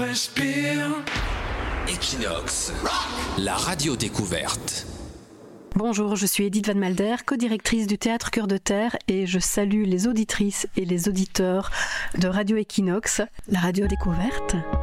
Equinox, la radio découverte. Bonjour, je suis Edith Van Malder, co-directrice du Théâtre Cœur de Terre et je salue les auditrices et les auditeurs de Radio Equinox, la radio découverte.